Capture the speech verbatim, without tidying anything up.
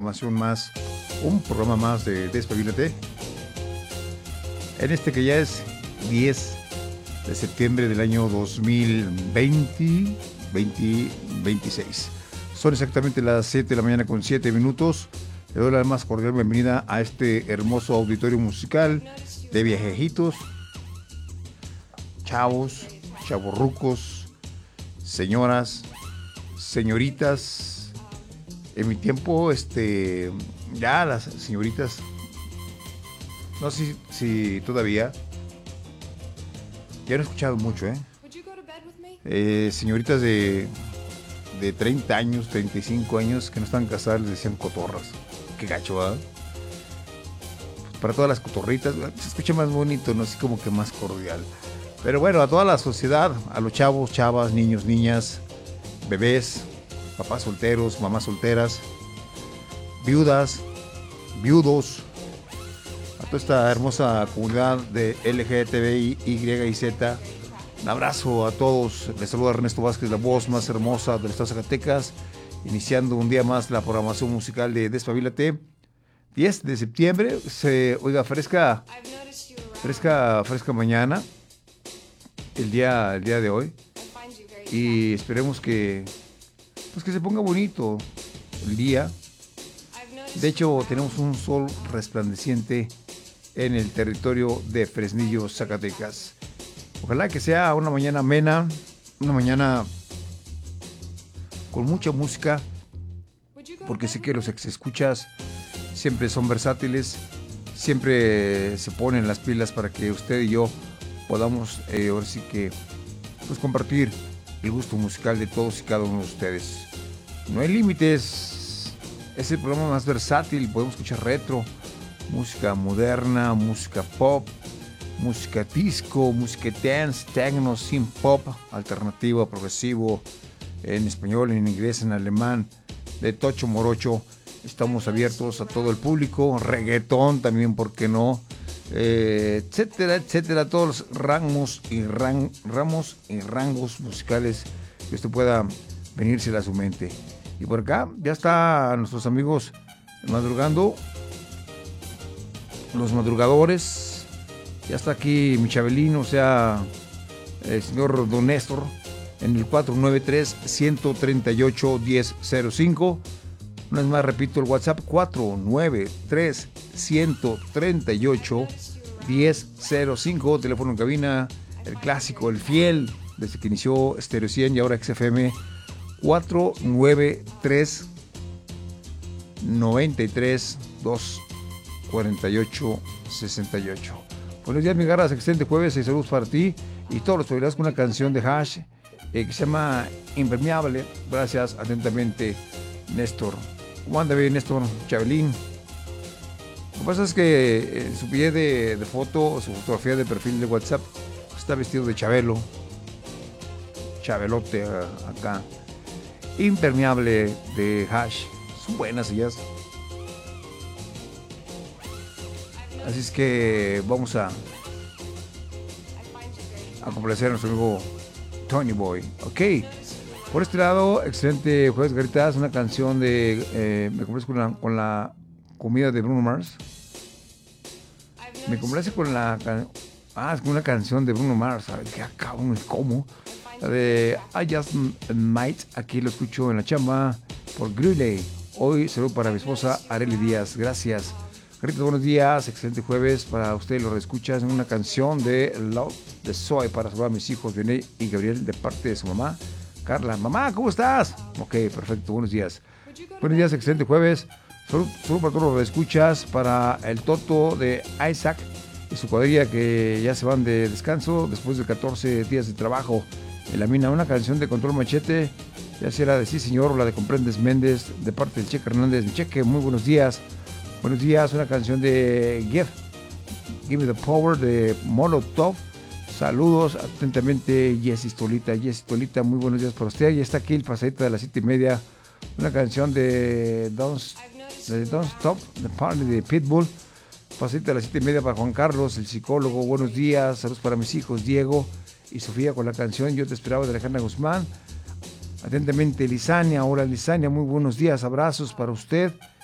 programación más, un programa más de Despabilate. En este que ya es diez de septiembre del año dos mil veinte, veinte veintiséis. Son exactamente las siete de la mañana con siete minutos. Le doy la más cordial bienvenida a este hermoso auditorio musical de viejejitos, chavos, chavorrucos, señoras, señoritas. En mi tiempo, este, ya las señoritas, no sé si, si todavía, ya no he escuchado mucho, ¿eh? eh señoritas de, de treinta años, treinta y cinco años que no están casadas les decían cotorras. Qué gacho, ¿verdad? Pues para todas las cotorritas, se escucha más bonito, no así como que más cordial. Pero bueno, a toda la sociedad, a los chavos, chavas, niños, niñas, bebés, papás solteros, mamás solteras, viudas, viudos, a toda esta hermosa comunidad de L G T B I, Y y Z. Un abrazo a todos. Les saluda Ernesto Vázquez, la voz más hermosa del estado de Zacatecas, iniciando un día más la programación musical de Despabilate. diez de septiembre, se oiga fresca, fresca, fresca mañana, el día, el día de hoy, y esperemos que, pues que se ponga bonito el día. De hecho, tenemos un sol resplandeciente en el territorio de Fresnillo, Zacatecas. Ojalá que sea una mañana amena, una mañana con mucha música, porque sé que los ex escuchas siempre son versátiles, siempre se ponen las pilas para que usted y yo podamos, eh, ahora sí que, pues compartir el gusto musical de todos y cada uno de ustedes. No hay límites, es el programa más versátil, podemos escuchar retro, música moderna, música pop, música disco, música dance, techno, synth pop, alternativo, progresivo, en español, en inglés, en alemán, de tocho morocho. Estamos abiertos a todo el público, reggaetón también, ¿por qué no? Eh, etcétera, etcétera, todos los ramos y, ran, ramos y rangos musicales que usted pueda venirse a su mente. Y por acá ya están nuestros amigos madrugando, los madrugadores. Ya está aquí mi Chabelín, o sea, el señor Don Néstor, en el cuatro nueve tres, uno tres ocho, uno cero cero cinco. Una vez más repito el WhatsApp, cuatro nueve tres, uno tres ocho, uno cero cero cinco. Teléfono en cabina, el clásico, el fiel, desde que inició Stereo cien y ahora X F M, cuatro nueve tres, nueve tres, dos cuatro ocho, seis ocho. Buenos días, mi garras, excelente jueves y saludos para ti y todos los probabilidades con una canción de Hash eh, que se llama Impermeable. Gracias, atentamente, Néstor. ¿Cómo anda bien, Néstor? Chabelín. Lo que pasa es que en su pie de, de foto, su fotografía de perfil de WhatsApp, está vestido de Chabelo. Chabelote acá. Impermeable de Hash. Son buenas ellas. Así es que vamos a, a complacer a nuestro amigo Tony Boy. Ok. Por este lado, excelente jueves, Garitas. Una canción de. Eh, me complace con la, con la comida de Bruno Mars. Me complace con la. Ah, es con una canción de Bruno Mars. A ver, qué acabo, ¿cómo? La de I Just Might. Aquí lo escucho en la chamba por Grilley. Hoy saludo para mi esposa Arely Díaz. Gracias. Garitas, buenos días. Excelente jueves para ustedes, los escuchas. Una canción de Love de Zoe para saludar a mis hijos, Vianey y Gabriel, de parte de su mamá, Carla. Mamá, ¿cómo estás? Ok, perfecto, buenos días. Buenos días, excelente jueves. Salud, salud para todos los escuchas, para el Toto de Isaac y su cuadrilla que ya se van de descanso después de catorce días de trabajo en la mina. Una canción de Control Machete, ya sea la de Sí Señor o la de Comprendes Méndez, de parte del Cheque Hernández. Mi Cheque, muy buenos días. Buenos días, una canción de Give, Give Me The Power de Molotov. Saludos atentamente, Jessy Tolita. Jessy Tolita, muy buenos días para usted. Ya está aquí el pasadito de las siete y media. Una canción de Don't, de Don't Stop, The Party de Pitbull. Pasadito de las siete y media para Juan Carlos, el psicólogo. Buenos días, saludos para mis hijos Diego y Sofía con la canción Yo Te Esperaba de Alejandra Guzmán. Atentamente, Lisania. Hola, Lisania, muy buenos días, abrazos para usted.